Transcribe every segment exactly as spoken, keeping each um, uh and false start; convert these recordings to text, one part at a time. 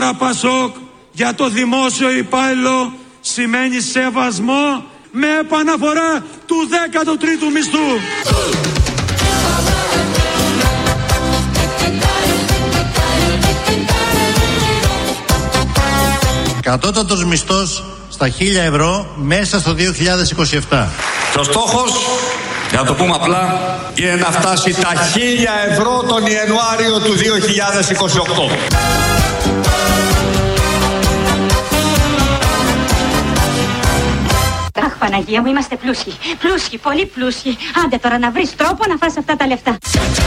Τώρα Πασόκ για το δημόσιο υπάλληλο σημαίνει σεβασμό με επαναφορά του δέκατου τρίτου μισθού. Κατώτατος μισθός στα χίλια ευρώ μέσα στο δύο χιλιάδες είκοσι επτά. Και ο στόχος, για να το πούμε απλά, είναι να φτάσει τα χίλια ευρώ τον Ιανουάριο του δύο χιλιάδες είκοσι οκτώ. Αχ, Παναγία μου, είμαστε πλούσιοι. Πλούσιοι, πολύ πλούσιοι. Άντε τώρα να βρεις τρόπο να φας αυτά τα λεφτά.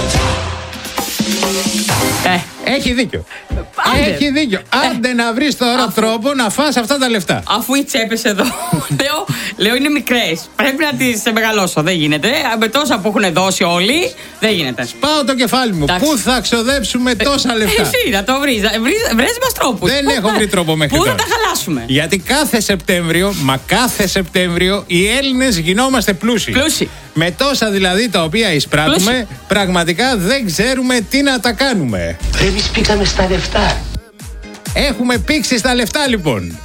Ε, έχει δίκιο. Άντε. Έχει δίκιο. Άντε ε. να βρεις τώρα Αφού... τρόπο να φας αυτά τα λεφτά. Αφού οι τσέπες εδώ, λέω, λέω είναι μικρές. Πρέπει να τις μεγαλώσω. Δεν γίνεται. Με τόσα που έχουν δώσει όλοι, δεν γίνεται. Σπάω το κεφάλι μου. Τάξη. Πού θα ξοδέψουμε τόσα λεφτά? Εσύ να το βρεις. Βρες μας τρόπους. Δεν έχω βρει τρόπο μέχρι τώρα. Πού θα τα χαλάσουμε? Γιατί κάθε Σεπτέμβριο, μα κάθε Σεπτέμβριο, οι Έλληνες γινόμαστε πλούσιοι. Πλούσιοι. Με τόσα δηλαδή τα οποία εισπράττουμε, Πλούσι. πραγματικά δεν ξέρουμε τι να τα κάνουμε. Εμείς πήξαμε στα λεφτά. Έχουμε πήξει στα λεφτά λοιπόν.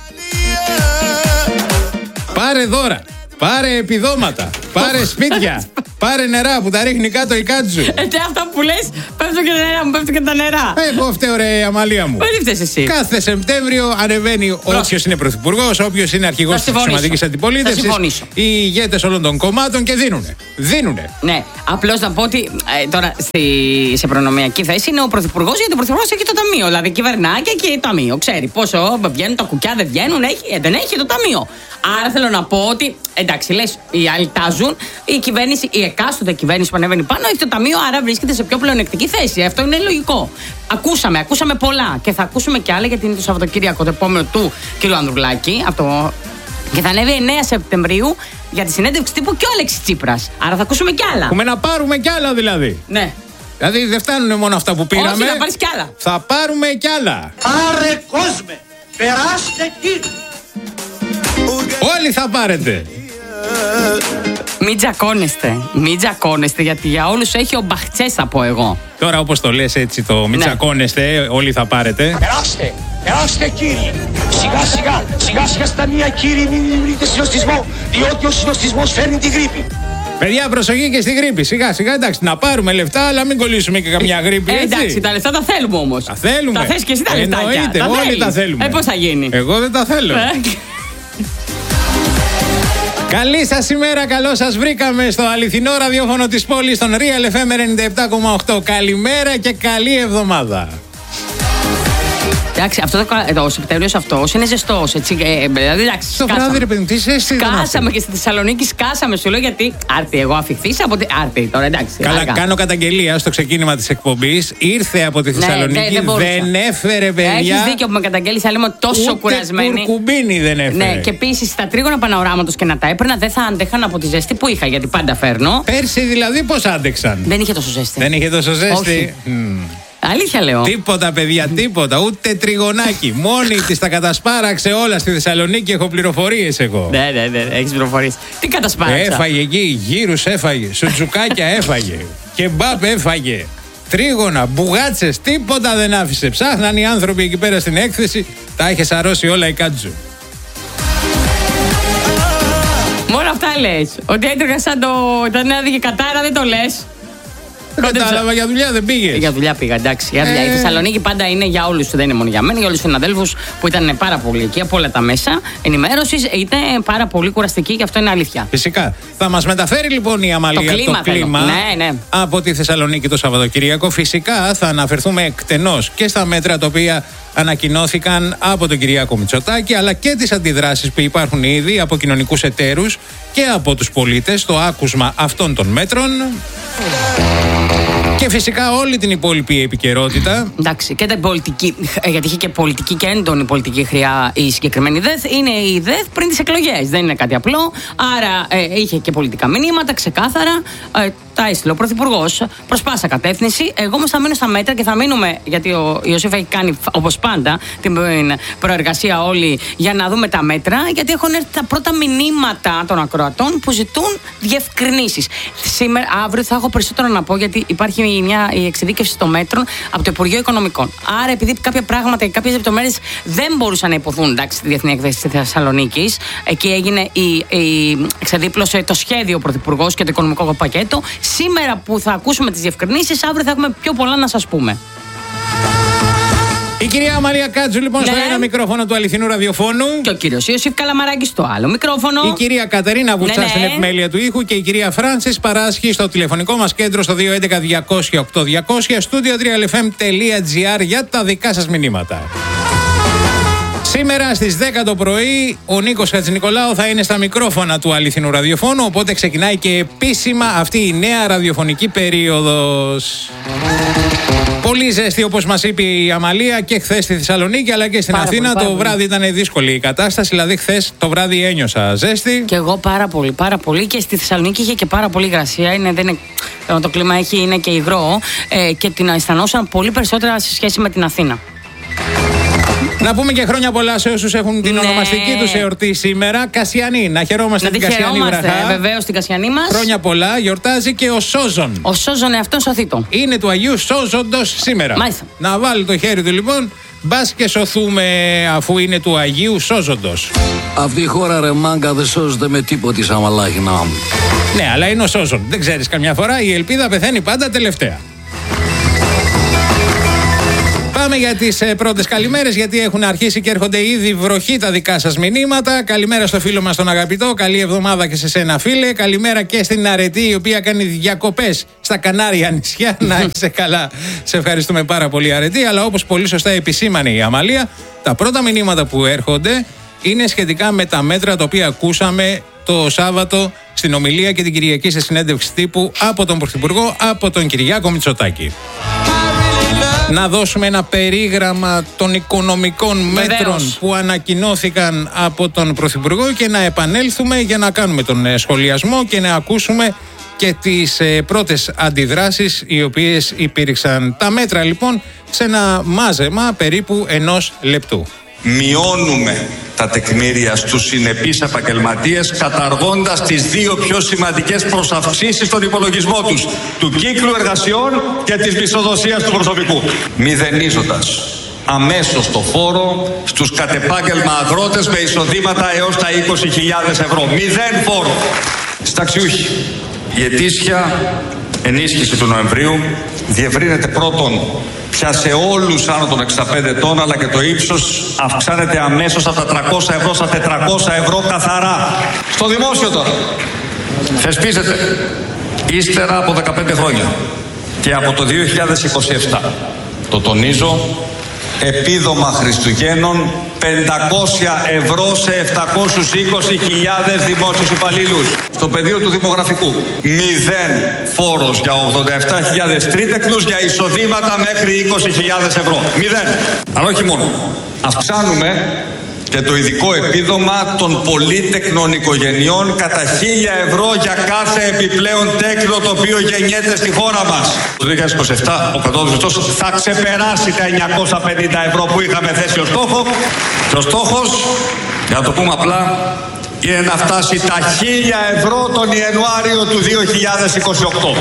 Πάρε δώρα, πάρε επιδόματα, πάρε σπίτια, πάρε νερά που τα ρίχνει κάτω η Κάτζου. Ε, και αυτά που λες, πέφτουν και τα νερά μου, πέφτουν και τα νερά. Εγώ φταίω ρε Αμαλία μου. Δεν φταίς εσύ. Κάθε Σεπτέμβριο ανεβαίνει όποιος είναι πρωθυπουργός, όποιος είναι αρχηγός της Αξιωματικής Αντιπολίτευσης, οι ηγέτες όλων των κομμάτων και δίνουνε. Δίνουνε. Ναι, απλώς να πω ότι ε, τώρα στη, σε προνομιακή θέση είναι ο πρωθυπουργός, γιατί ο πρωθυπουργός έχει το ταμείο. Δηλαδή κυβερνά και έχει το ταμείο. Ξέρει πόσο βγαίνουν τα κουκιά, δεν βγαίνουν, έχει, ε, δεν έχει το ταμείο. Άρα θέλω να πω ότι εντάξει, λες, οι άλλοι τάζουν, η κυβέρνηση, η εκάστοτε κυβέρνηση που ανεβαίνει πάνω έχει το ταμείο, άρα βρίσκεται σε πιο πλεονεκτική θέση. Αυτό είναι λογικό. Ακούσαμε, ακούσαμε πολλά και θα ακούσουμε κι άλλα, γιατί είναι το Σαββατοκύριακο το επόμενο του κ. Ανδρουλάκη. Αυτό. Και θα ανέβει εννέα Σεπτεμβρίου για τη συνέντευξη τύπου και ο Αλέξης Τσίπρας. Άρα θα ακούσουμε κι άλλα. Έχουμε να πάρουμε κι άλλα δηλαδή. Ναι. Δηλαδή δεν φτάνουν μόνο αυτά που πήραμε. Όχι, θα πάρεις κι άλλα. Θα πάρουμε κι άλλα. Πάρε κόσμε, περάστε εκεί. Όλοι θα πάρετε. Μην τζακώνεστε, μην τζακώνεστε, γιατί για όλους έχει ο Μπαχτσές, θα πω εγώ. Τώρα όπως το λες έτσι το μην τζακώνεστε, όλοι θα πάρετε. Περάστε, περάστε κύριοι. Σιγά σιγά, σιγά σιγά στα μία κύριοι, μην δημιουργείτε συνοστισμό, διότι ο συνοστισμός φέρνει τη γρίπη. Παιδιά, προσοχή και στη γρίπη. Σιγά σιγά, εντάξει, να πάρουμε λεφτά, αλλά μην κολλήσουμε και καμιά γρίπη. Ε, έτσι. Εντάξει, τα λεφτά τα θέλουμε όμως. Τα θέλουμε. Τα θες και εσύ τα λεφτά. Εννοείται, τα όλοι τα θέλουμε. Ε, πώς θα γίνει? Εγώ δεν τα θέλω. Ε. Καλή σας ημέρα, καλώς σας βρήκαμε στο αληθινό ραδιόφωνο της πόλης, στον Real εφ εμ ενενήντα επτά κόμμα οκτώ. Καλημέρα και καλή εβδομάδα. Εντάξει, αυτό το, ο Σεπτέμβριος αυτός είναι ζεστός, έτσι, ε, δηλαδή, εντάξει, το βράδυ ρε παιδί, τι ζέστη. Σκάσαμε και στη Θεσσαλονίκη, σκάσαμε, σου λέω, γιατί άρτη εγώ αφιχθείς από τη... Άρτη τώρα, εντάξει. Καλά, άργα. κάνω καταγγελία στο ξεκίνημα της εκπομπής. Ήρθε από τη Θεσσαλονίκη, ναι, δεν, δεν, δεν έφερε παιδιά. Έχεις δίκιο που με καταγγέλεις, αλλά είμαι τόσο ούτε κουρασμένη. Ούτε κουρκουμπίνι δεν έφερε. Ναι, και επίσης τα τρίγωνα πανοράματος και να τα έπαιρνα, δεν θα αντέχαν από τη ζέστη που είχα, γιατί πάντα φέρνω. Πέρσι δηλαδή πώς άντεξαν? Δεν είχε τόσο ζέστη. Δεν είχε τόσο ζέστη. Αλήθεια λέω. Τίποτα, παιδιά, τίποτα. Ούτε τριγωνάκι. Μόνη τη τα κατασπάραξε όλα στη Θεσσαλονίκη. Έχω πληροφορίες εγώ. Ναι, ναι, ναι, έχεις πληροφορίες. Τι κατασπάραξα? Έφαγε εκεί, γύρους έφαγε. Σουτζουκάκια έφαγε. Κεμπάπ έφαγε. Τρίγωνα, μπουγάτσες, τίποτα δεν άφησε. Ψάχναν οι άνθρωποι εκεί πέρα στην έκθεση. Τα είχε σαρώσει όλα η Κάτζου. Μόνο αυτά λες. Ότι έτρωγα σαν το. Ήταν άδικη κατάρα, δεν το λες. Κατάλαβα, για δουλειά δεν πήγες? Για δουλειά πήγα, εντάξει. Για δουλειά. Ε... Η Θεσσαλονίκη πάντα είναι για όλους, δεν είναι μόνο για μένα, για όλους τους συναδέλφους που ήταν πάρα πολύ εκεί από όλα τα μέσα ενημέρωσης. Ήταν πάρα πολύ κουραστική και αυτό είναι αλήθεια. Φυσικά. Θα μας μεταφέρει λοιπόν η Αμαλία το κλίμα, το κλίμα ναι, ναι. από τη Θεσσαλονίκη το Σαββατοκύριακο. Φυσικά θα αναφερθούμε εκτενώς και στα μέτρα τα οποία ανακοινώθηκαν από τον Κυριάκο Μητσοτάκη, αλλά και τις αντιδράσεις που υπάρχουν ήδη από κοινωνικούς εταίρους και από τους πολίτες στο άκουσμα αυτών των μέτρων. Και φυσικά όλη την υπόλοιπη επικαιρότητα. Εντάξει, και την πολιτική, γιατί είχε και πολιτική και έντονη πολιτική χρειά η συγκεκριμένη ΔΕΘ. Είναι η ΔΕΘ πριν τις εκλογές. Δεν είναι κάτι απλό. Άρα ε, είχε και πολιτικά μηνύματα, ξεκάθαρα. Ε, τα έστειλε ο Πρωθυπουργός προς πάσα κατεύθυνση. Εγώ όμως θα μείνω στα μέτρα και θα μείνουμε, γιατί ο Ιωσήφ έχει κάνει όπως πάντα την προεργασία όλη για να δούμε τα μέτρα. Γιατί έχουν έρθει τα πρώτα μηνύματα των ακροατών που ζητούν διευκρινήσεις. Σήμερα, αύριο θα έχω περισσότερο να πω, γιατί υπάρχει η, μια, η εξειδίκευση των μέτρων από το Υπουργείο Οικονομικών. Άρα, επειδή κάποια πράγματα και κάποιες λεπτομέρειες δεν μπορούσαν να υποθούν, εντάξει, στη Διεθνή Έκθεση της Θεσσαλονίκης, εκεί έγινε η, η, εξεδίπλωσε το σχέδιο ο Πρωθυπουργός και το οικονομικό πακέτο. Σήμερα που θα ακούσουμε τις διευκρινήσεις, αύριο θα έχουμε πιο πολλά να σας πούμε. Η κυρία Αμαλία Κάτζου, λοιπόν, ναι. στο ένα μικρόφωνο του αληθινού ραδιοφώνου. Και ο κύριος Ιωσήφ Καλαμαράκης στο άλλο μικρόφωνο. Η κυρία Κατερίνα Βουτσά, ναι, ναι, στην επιμέλεια του ήχου. Και η κυρία Φράνσις Παράσχη στο τηλεφωνικό μας κέντρο στο δύο έντεκα διακόσια οκτώ διακόσια, στούντιο τρία ελ εφ εμ τελεία τζι άρ για τα δικά σας μηνύματα. Σήμερα στις δέκα το πρωί ο Νίκος Χατζηνικολάου θα είναι στα μικρόφωνα του αληθινού ραδιοφώνου, οπότε ξεκινάει και επίσημα αυτή η νέα ραδιοφωνική περίοδος. Πολύ ζέστη, όπως μας είπε η Αμαλία, και χθες στη Θεσσαλονίκη αλλά και στην πάρα Αθήνα. Πολύ, το βράδυ ήταν δύσκολη η κατάσταση, δηλαδή χθες το βράδυ ένιωσα ζέστη. Και εγώ πάρα πολύ, πάρα πολύ. Και στη Θεσσαλονίκη είχε και πάρα πολύ υγρασία. Είναι, δεν είναι, το κλίμα έχει, είναι και υγρό ε, και την αισθανόσαν πολύ περισσότερα σε σχέση με την Αθήνα. Να πούμε και χρόνια πολλά σε όσους έχουν την, ναι, ονομαστική τους εορτή σήμερα. Κασιανή, να χαιρόμαστε την Κασιανή βραχά. Βεβαίως την Κασιανή μας. Χρόνια πολλά, γιορτάζει και ο Σόζον. Ο Σόζον εαυτόν σωθήτο. Είναι του Αγίου Σόζοντος σήμερα. Μάλιστα. Να βάλει το χέρι του λοιπόν, μπας και σωθούμε αφού είναι του Αγίου Σόζοντος. Αυτή η χώρα, ρε μάγκα, δεν σώζεται με τίποτη σαν μαλάχινα. Ναι, αλλά είναι ο Σόζον. Δεν ξέρεις, καμιά φορά η ελπίδα πεθαίνει πάντα τελευταία. Πάμε για τις ε, πρώτες καλημέρες, γιατί έχουν αρχίσει και έρχονται ήδη βροχή τα δικά σας μηνύματα. Καλημέρα στο φίλο μας τον αγαπητό, καλή εβδομάδα και σε σένα φίλε. Καλημέρα και στην Αρετή, η οποία κάνει διακοπές στα Κανάρια νησιά. Να είσαι καλά, σε ευχαριστούμε πάρα πολύ Αρετή. Αλλά όπως πολύ σωστά επισήμανε η Αμαλία, τα πρώτα μηνύματα που έρχονται είναι σχετικά με τα μέτρα τα οποία ακούσαμε το Σάββατο στην ομιλία και την Κυριακή σε συνέντευξη τύπου από τον Πρωθυπουργό, από τον Κυριάκο Μητσοτάκη. Να δώσουμε ένα περίγραμμα των οικονομικών Βεβαίως. μέτρων που ανακοινώθηκαν από τον Πρωθυπουργό και να επανέλθουμε για να κάνουμε τον σχολιασμό και να ακούσουμε και τις πρώτες αντιδράσεις οι οποίες υπήρξαν. Τα μέτρα λοιπόν σε ένα μάζεμα περίπου ενός λεπτού. Μειώνουμε τα τεκμήρια στους συνεπείς επαγγελματίες, καταργώντας τις δύο πιο σημαντικές προσαυξήσεις στον υπολογισμό τους, του κύκλου εργασιών και της μισθοδοσίας του προσωπικού. Μηδενίζοντας αμέσως το φόρο στους κατεπάγγελμα αγρότες με εισοδήματα έως τα είκοσι χιλιάδες ευρώ. Μηδέν φόρο. Συνταξιούχοι. Η ετήσια ενίσχυση του Νοεμβρίου διευρύνεται πρώτον πια σε όλους άνω των εξήντα πέντε ετών, αλλά και το ύψος αυξάνεται αμέσως από τα τριακόσια ευρώ στα τετρακόσια ευρώ καθαρά. Στο δημόσιο τώρα θεσπίζεται ύστερα από δεκαπέντε χρόνια και από το δύο χιλιάδες είκοσι επτά, το τονίζω, επίδομα Χριστουγέννων πεντακόσια ευρώ σε επτακόσιες είκοσι χιλιάδες δημόσιους υπαλλήλους. Στο πεδίο του δημογραφικού, μηδέν φόρος για ογδόντα επτά χιλιάδες τρίτεκλους για εισοδήματα μέχρι είκοσι χιλιάδες ευρώ. Μηδέν. Αλλά όχι μόνο. Αυξάνουμε και το ειδικό επίδομα των πολύτεκνων οικογενειών κατά χίλια ευρώ για κάθε επιπλέον τέκνο το οποίο γεννιέται στη χώρα μας. Το δύο χιλιάδες είκοσι επτά ο κατώτατος μισθός θα ξεπεράσει τα εννιακόσια πενήντα ευρώ που είχαμε θέσει ως στόχο. Και ο στόχος, για να το πούμε απλά, είναι να φτάσει τα χίλια ευρώ τον Ιανουάριο του δύο χιλιάδες είκοσι οκτώ.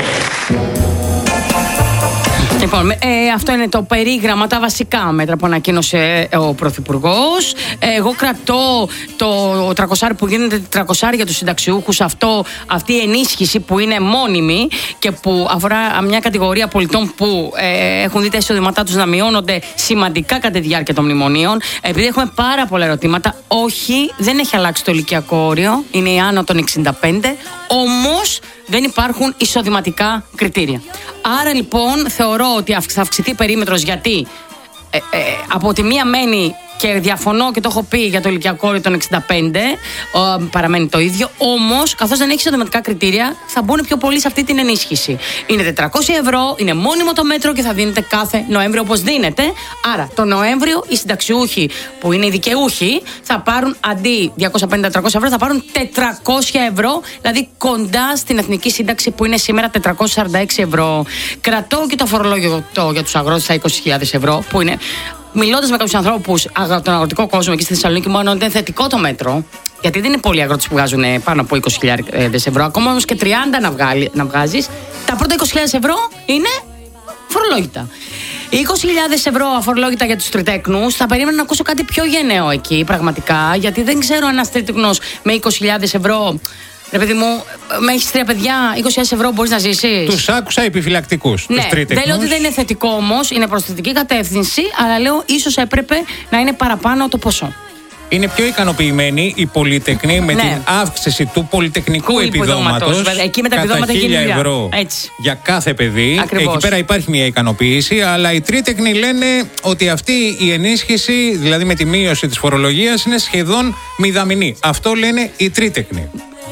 Λοιπόν, ε, αυτό είναι το περίγραμμα, τα βασικά μέτρα που ανακοίνωσε ο Πρωθυπουργός. Εγώ κρατώ το τριακόσια που γίνεται τριακόσια για τους συνταξιούχους, αυτό, αυτή η ενίσχυση που είναι μόνιμη και που αφορά μια κατηγορία πολιτών που ε, έχουν δει τα εισοδήματά τους να μειώνονται σημαντικά κατά τη διάρκεια των μνημονίων. Επειδή έχουμε πάρα πολλά ερωτήματα, όχι, δεν έχει αλλάξει το ηλικιακό όριο, είναι άνω των εξήντα πέντε, όμως δεν υπάρχουν εισοδηματικά κριτήρια. Άρα λοιπόν θεωρώ ότι θα αυξηθεί η περίμετρος, γιατί ε, ε, από τη μία μένει, και διαφωνώ και το έχω πει για το ηλικιακό όριο των εξήντα πέντε, ε, παραμένει το ίδιο. Όμως, καθώς δεν έχει εισοδηματικά κριτήρια, θα μπουν πιο πολύ σε αυτή την ενίσχυση. Είναι τετρακόσια ευρώ, είναι μόνιμο το μέτρο και θα δίνεται κάθε Νοέμβριο όπως δίνεται. Άρα, το Νοέμβριο οι συνταξιούχοι που είναι οι δικαιούχοι θα πάρουν αντί διακόσια πενήντα με τριακόσια ευρώ, θα πάρουν τετρακόσια ευρώ, δηλαδή κοντά στην εθνική σύνταξη που είναι σήμερα τετρακόσια σαράντα έξι ευρώ. Κρατώ και το φορολόγιο το, για τους αγρότες στα είκοσι χιλιάδες ευρώ, που είναι. Μιλώντας με κάποιους ανθρώπους, τον αγροτικό κόσμο εκεί στη Θεσσαλονίκη, μόνο είναι θετικό το μέτρο. Γιατί δεν είναι πολλοί αγρότες που βγάζουν πάνω από είκοσι χιλιάδες ευρώ. Ακόμα όμως και τριάντα να, βγάλει, να βγάζεις, τα πρώτα είκοσι χιλιάδες ευρώ είναι αφορολόγητα. είκοσι χιλιάδες ευρώ αφορολόγητα για τους τριτέκνους. Θα περίμενα να ακούσω κάτι πιο γενναίο εκεί, πραγματικά, γιατί δεν ξέρω αν ένας τρίτεκνος με είκοσι χιλιάδες ευρώ. Ρε παιδί μου, με έχεις τρία παιδιά, είκοσι χιλιάδες ευρώ μπορείς να ζήσεις. Τους άκουσα επιφυλακτικούς. Ναι, τους τρίτεκνους. δεν λέω ότι δεν είναι θετικό όμως, είναι προς θετική κατεύθυνση, αλλά λέω ίσως έπρεπε να είναι παραπάνω το ποσό. Είναι πιο ικανοποιημένοι οι πολυτεχνοί με ναι. την αύξηση του πολυτεχνικού επιδόματος. Εκεί με τα επιδόματα χίλια ευρώ έτσι. για κάθε παιδί. Ακριβώς. Εκεί πέρα υπάρχει μια ικανοποίηση, αλλά οι τρίτεκνοι λένε ότι αυτή η ενίσχυση, δηλαδή με τη μείωση της φορολογίας, είναι σχεδόν μηδαμινή. Αυτό λένε οι τρίτεκνοι.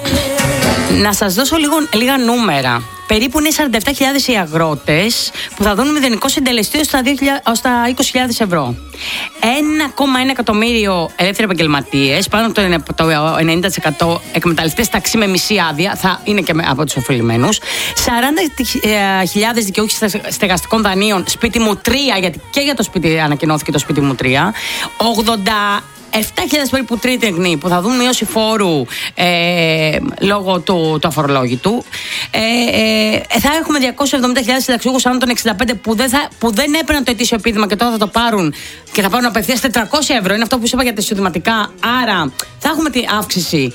Να σας δώσω λίγο, λίγα νούμερα. Περίπου είναι σαράντα επτά χιλιάδες οι αγρότες που θα δουν μηδενικό συντελεστή ως τα είκοσι χιλιάδες ευρώ. ένα κόμμα ένα εκατομμύριο ελεύθεροι επαγγελματίες, πάνω από το ενενήντα τοις εκατό εκμεταλλευτές ταξί με μισή άδεια, θα είναι και από τους ωφελημένους. σαράντα χιλιάδες δικαιούχοι στεγαστικών δανείων, σπίτι μου τρία, γιατί και για το σπίτι ανακοινώθηκε το σπίτι μου τρία. ογδόντα επτά χιλιάδες περίπου τρίτεκνοι που θα δουν μείωση φόρου ε, λόγω του, του αφορολόγητου. Ε, ε, θα έχουμε διακόσιες εβδομήντα χιλιάδες συνταξιούχους άνω των εξήντα πέντε που δεν, θα, που δεν έπαιρναν το ετήσιο επίδομα και τώρα θα το πάρουν και θα πάρουν απευθείας τετρακόσια ευρώ. Είναι αυτό που σου είπα για τα εισοδηματικά. Άρα θα έχουμε την αύξηση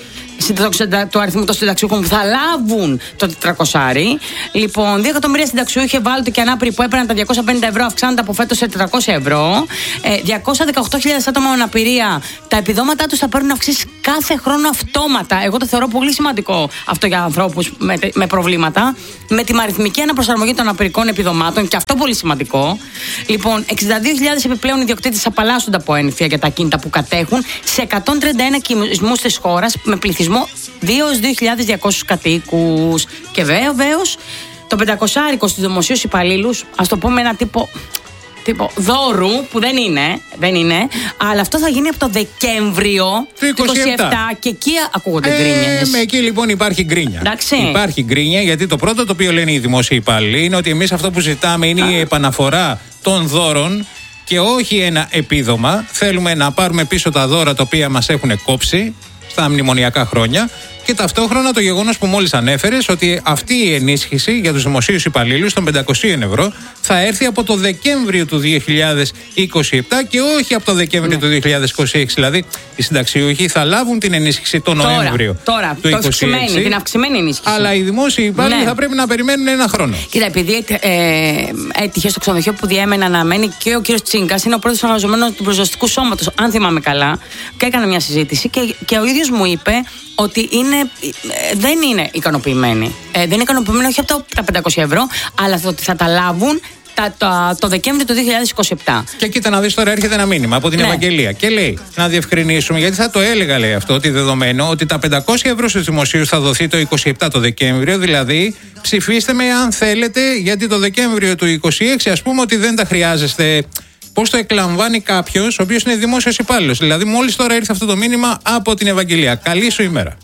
του αριθμού των συνταξιούχων που θα λάβουν το τετρακόσια. Λοιπόν, δύο εκατομμύρια συνταξιούχοι ευάλωτοι και ανάπηροι που έπαιρναν τα διακόσια πενήντα ευρώ αυξάνονται από φέτος σε τετρακόσια ευρώ. Ε, διακόσιες δεκαοκτώ χιλιάδες άτομα με αναπηρία, τα επιδόματά τους θα παίρνουν αυξήσεις κάθε χρόνο αυτόματα. Εγώ το θεωρώ πολύ σημαντικό αυτό για ανθρώπους με, με προβλήματα. Με τη αριθμική αναπροσαρμογή των αναπηρικών επιδομάτων, και αυτό πολύ σημαντικό. Λοιπόν, εξήντα δύο χιλιάδες επιπλέον ιδιοκτήτες απαλλάσσονται από ένφια για τα ακίνητα που κατέχουν σε εκατόν τριάντα ένα οικισμούς της χώρας με πληθυσμό δύο έως δύο χιλιάδες διακόσιους κατοίκους. Και βέβαιως το πεντακόσιαρικο στους δημοσίους υπαλλήλους, ας το πούμε ένα τύπο, τύπο δώρου, που δεν είναι, δεν είναι, αλλά αυτό θα γίνει από το Δεκέμβριο του είκοσι επτά και εκεί ακούγονται ε, γκρίνιες. Με εκεί λοιπόν υπάρχει γκρίνια. Εντάξει. Υπάρχει γκρίνια, γιατί το πρώτο το οποίο λένε οι δημόσιοι υπάλληλοι είναι ότι εμείς αυτό που ζητάμε είναι η επαναφορά των δώρων και όχι ένα επίδομα. Θέλουμε να πάρουμε πίσω τα δώρα τα οποία μας έχουν κόψει στα μνημονιακά χρόνια, και ταυτόχρονα το γεγονός που μόλις ανέφερες, ότι αυτή η ενίσχυση για τους δημοσίους υπαλλήλους των πεντακόσια ευρώ θα έρθει από το Δεκέμβριο του δύο χιλιάδες είκοσι επτά και όχι από το Δεκέμβριο ναι. του δύο χιλιάδες είκοσι έξι. Δηλαδή οι συνταξιούχοι θα λάβουν την ενίσχυση τον τώρα, Νοέμβριο τώρα, του είκοσι έξι, αυξημένη, την αυξημένη ενίσχυση. Αλλά οι δημόσιοι υπάλληλοι ναι. θα πρέπει να περιμένουν ένα χρόνο. Κοίτα, επειδή ε, έτυχε στο ξενοδοχείο που διέμενα να μένει και ο κύριος Τσίγκας, είναι ο πρώτος εργαζομένος του προσδοστικού σώματος, αν θυμάμαι καλά, και έκανα μια συζήτηση και, και ο ίδιος μου είπε ότι είναι, δεν είναι ικανοποιημένοι. Ε, δεν είναι ικανοποιημένοι όχι από το, τα πεντακόσια ευρώ, αλλά αυτό ότι θα τα λάβουν τα, το, το Δεκέμβριο του δύο χιλιάδες είκοσι επτά. Και κοίτα να δεις, τώρα έρχεται ένα μήνυμα από την ναι. Ευαγγελία και λέει να διευκρινίσουμε, γιατί θα το έλεγα, λέει αυτό, ότι δεδομένο ότι τα πεντακόσια ευρώ στους δημοσίους θα δοθεί το είκοσι επτά το Δεκέμβριο, δηλαδή ψηφίστε με αν θέλετε, γιατί το Δεκέμβριο του είκοσι έξι ας πούμε ότι δεν τα χρειάζεστε. Πώς το εκλαμβάνει κάποιος ο οποίος είναι δημόσιος υπάλληλος. Δηλαδή, μόλις τώρα ήρθε αυτό το μήνυμα από την Ευαγγελία. Καλή σου ημέρα.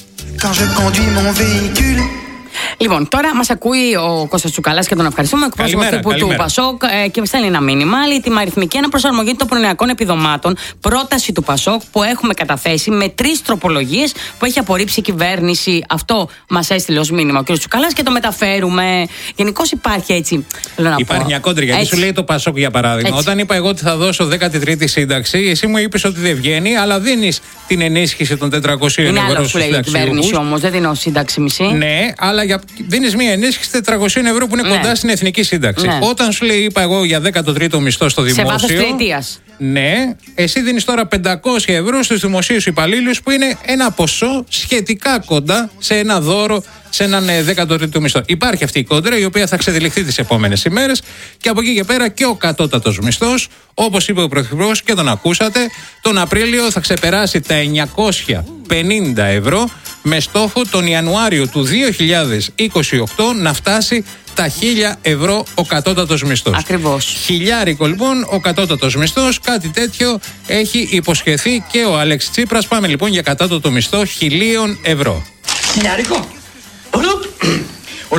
Λοιπόν, τώρα μας ακούει ο Κώστας Τσουκαλάς και τον ευχαριστούμε, εκπρόσωπο τύπου του Πασόκ, ε, και στέλνει ένα μήνυμα. Λέει την αριθμική αναπροσαρμογή των προνοιακών επιδομάτων, πρόταση του Πασόκ που έχουμε καταθέσει με τρεις τροπολογίες που έχει απορρίψει η κυβέρνηση. Αυτό μας έστειλε ως μήνυμα ο κ. Τσουκαλάς και το μεταφέρουμε. Γενικώς υπάρχει έτσι. Να υπάρχει πω. μια κόντρια, γιατί έτσι. Σου λέει το Πασόκ για παράδειγμα. Έτσι. Όταν είπα εγώ ότι θα δώσω δέκατη τρίτη σύνταξη, εσύ μου είπες ότι δεν βγαίνει, αλλά δίνεις την ενίσχυση των τετρακοσίων ευρώ. Είναι άλλο που λέει η κυβέρνηση όμως, δεν δίνω σύνταξη μισή. Ναι, αλλά για δίνεις μια ενίσχυση τετρακόσια ευρώ που είναι ναι. κοντά στην εθνική σύνταξη. Ναι. Όταν σου λέει, είπα εγώ, για δέκατο τρίτο μισθό στο δημόσιο. Σε βάθος τριετίας. Ναι, εσύ δίνεις τώρα πεντακόσια ευρώ στους δημοσίους υπαλλήλους, που είναι ένα ποσό σχετικά κοντά σε ένα δώρο, σε έναν δέκατο τρίτο μισθό. Υπάρχει αυτή η κόντρα, η οποία θα ξεδιληχθεί τις επόμενες ημέρες, και από εκεί και πέρα και ο κατώτατος μισθός, όπως είπε ο Πρωθυπουργός και τον ακούσατε, τον Απρίλιο θα ξεπεράσει τα εννιακόσια πενήντα ευρώ, με στόχο τον Ιανουάριο του δύο χιλιάδες είκοσι οκτώ να φτάσει τα χίλια ευρώ ο κατώτατος μισθός. Ακριβώς. Χιλιάρικο λοιπόν ο κατώτατος μισθός, κάτι τέτοιο έχει υποσχεθεί και ο Αλέξης Τσίπρας. Πάμε λοιπόν για κατώτατο μισθό χιλίων ευρώ. Χιλιάρικο. Ολό...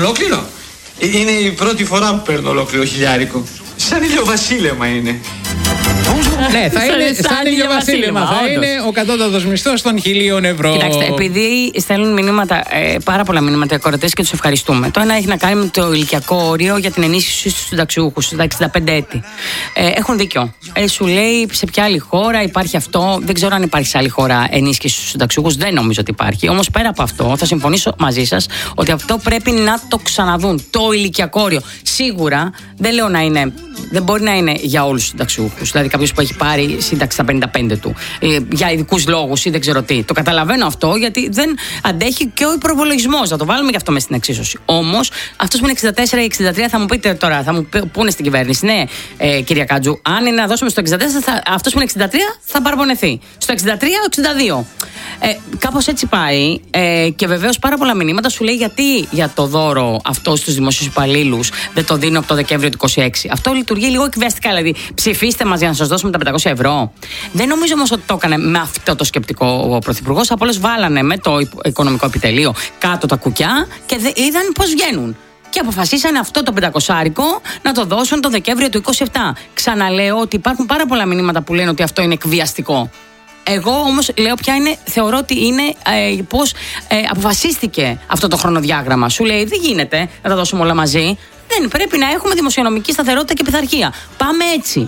Ολόκληρο. Είναι η πρώτη φορά που παίρνω ολόκληρο χιλιάρικο. Σαν ηλιοβασίλεμα είναι. Ναι, θα είναι σαν ίδιο βασίλεμα. Θα είναι ο κατώτατος μισθός των χιλίων ευρώ. Κοιτάξτε, επειδή στέλνουν μηνύματα, ε, πάρα πολλά μηνύματα οι ακροατές και τους ευχαριστούμε. Το ένα έχει να κάνει με το ηλικιακό όριο για την ενίσχυση στους συνταξιούχους, στα εξήντα πέντε έτη. Ε, έχουν δίκιο. Ε, σου λέει σε ποια άλλη χώρα υπάρχει αυτό. Δεν ξέρω αν υπάρχει σε άλλη χώρα ενίσχυση στους συνταξιούχους. Δεν νομίζω ότι υπάρχει. Όμως πέρα από αυτό, θα συμφωνήσω μαζί σας ότι αυτό πρέπει να το ξαναδούν. Το ηλικιακό όριο. Σίγουρα δεν λέω να είναι. Δεν μπορεί να είναι για όλους τους συνταξιούχους. Δηλαδή, κάποιος που έχει πάρει σύνταξη στα πενήντα πέντε του ε, για ειδικούς λόγους ή δεν ξέρω τι. Το καταλαβαίνω αυτό, γιατί δεν αντέχει και ο υπροπολογισμός. Να το βάλουμε και αυτό μέσα στην εξίσωση. Όμως, αυτός που είναι εξήντα τέσσερα ή εξήντα τρία θα μου πείτε τώρα, θα μου πούνε στην κυβέρνηση, ναι, ε, κυρία Κάτζου, αν είναι να δώσουμε στο εξήντα τέσσερα, θα, αυτός που είναι εξήντα τρία θα παραπονεθεί. Στο εξήντα τρία, ο εξήντα δύο. Ε, κάπως έτσι πάει. Ε, και βεβαίως πάρα πολλά μηνύματα σου λέει γιατί για το δώρο αυτό στους δημοσίους υπαλλήλους δεν το δίνω από το Δεκέμβριο του είκοσι έξι. Αυτό λειτουργεί λίγο εκβιαστικά. Δηλαδή, ψηφίστε μας για να σας δώσουμε τα πεντακόσια ευρώ. Δεν νομίζω όμως ότι το έκανε με αυτό το σκεπτικό ο Πρωθυπουργός. Απλώς βάλανε με το οικονομικό επιτελείο κάτω τα κουκιά και είδαν πώς βγαίνουν. Και αποφασίσανε αυτό το πεντακοσάρικο να το δώσουν το Δεκέμβριο του είκοσι επτά. Ξαναλέω ότι υπάρχουν πάρα πολλά μηνύματα που λένε ότι αυτό είναι εκβιαστικό. Εγώ όμως λέω ποια είναι, θεωρώ ότι είναι ε, πώς ε, αποφασίστηκε αυτό το χρονοδιάγραμμα. Σου λέει δεν γίνεται να τα δώσουμε όλα μαζί. Δεν πρέπει να έχουμε δημοσιονομική σταθερότητα και πειθαρχία. Πάμε έτσι.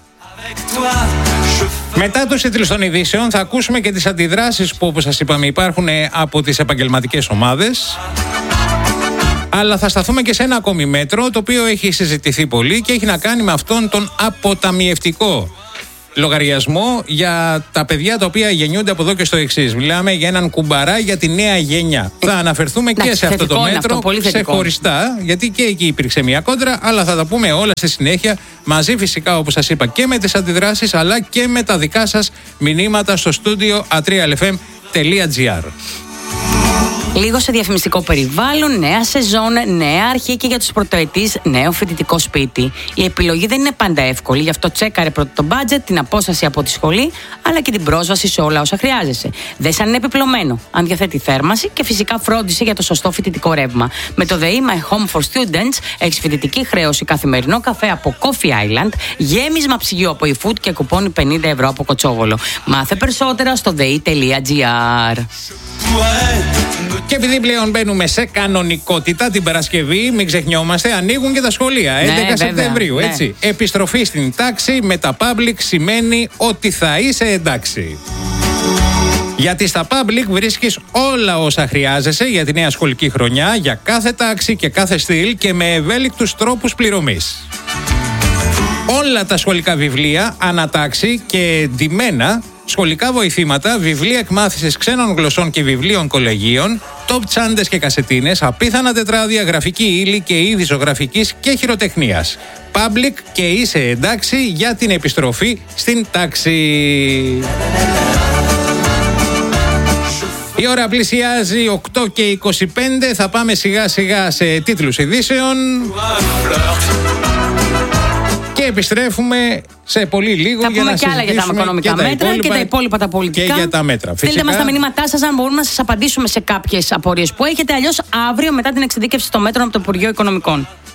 Μετά τους τίτλους των ειδήσεων θα ακούσουμε και τις αντιδράσεις που, όπως σας είπαμε, υπάρχουν από τις επαγγελματικές ομάδες. Αλλά θα σταθούμε και σε ένα ακόμη μέτρο, το οποίο έχει συζητηθεί πολύ και έχει να κάνει με αυτόν τον αποταμιευτικό λογαριασμό για τα παιδιά τα οποία γεννιούνται από εδώ και στο εξής. Μιλάμε για έναν κουμπαρά για τη νέα γενιά. Ε, θα αναφερθούμε και σε αυτό το μέτρο ξεχωριστά, γιατί και εκεί υπήρξε μια κόντρα, αλλά θα τα πούμε όλα στη συνέχεια, μαζί φυσικά όπως σας είπα και με τις αντιδράσεις, αλλά και με τα δικά σας μηνύματα στο στούντιο a τρία ελ εφ εμ τελεία τζι άρ. Λίγο σε διαφημιστικό περιβάλλον, νέα σεζόν, νέα αρχή και για τους πρωτοετής, νέο φοιτητικό σπίτι. Η επιλογή δεν είναι πάντα εύκολη, γι' αυτό τσέκαρε πρώτα το budget, την απόσταση από τη σχολή, αλλά και την πρόσβαση σε όλα όσα χρειάζεσαι. Δες αν είναι επιπλωμένο, αν διαθέτει θέρμανση και φυσικά φρόντισε για το σωστό φοιτητικό ρεύμα. Με το ΔΕΗ My Home for Students έχεις φοιτητική χρέωση, καθημερινό καφέ από Coffee Island, γέμισμα ψυγείου από eFood και κουπόνι πενήντα ευρώ από Κοτσόβολο. Μάθε περισσότερα στο δέι τελεία τζι άρ. Και επειδή πλέον μπαίνουμε σε κανονικότητα την Παρασκευή, μην ξεχνιόμαστε, ανοίγουν και τα σχολεία. Ναι, έντεκα βέβαια, Σεπτεμβρίου, έτσι. Ναι. Επιστροφή στην τάξη με τα public σημαίνει ότι θα είσαι εντάξει. Γιατί στα public βρίσκεις όλα όσα χρειάζεσαι για τη νέα σχολική χρονιά, για κάθε τάξη και κάθε στυλ και με ευέλικτους τρόπους πληρωμής. Όλα τα σχολικά βιβλία, ανατάξει και ντυμένα, σχολικά βοηθήματα, βιβλία εκμάθησης ξένων γλωσσών και βιβλίων κολεγίων, top τσάντες και κασετίνες, απίθανα τετράδια, γραφική ύλη και είδη ζωγραφικής και χειροτεχνίας. Public και είσαι εντάξει για την επιστροφή στην τάξη. Η ώρα πλησιάζει οκτώ και είκοσι πέντε, θα πάμε σιγά σιγά σε τίτλους ειδήσεων. Και επιστρέφουμε σε πολύ λίγο θα για να συζητήσουμε και άλλα για τα οικονομικά και τα μέτρα και τα υπόλοιπα τα πολιτικά. Και για τα μέτρα. Φυσικά. Στείλτε μας τα μηνύματά σας αν μπορούμε να σας απαντήσουμε σε κάποιες απορίες που έχετε. Αλλιώς αύριο μετά την εξειδίκευση των μέτρων από το Υπουργείο Οικονομικών.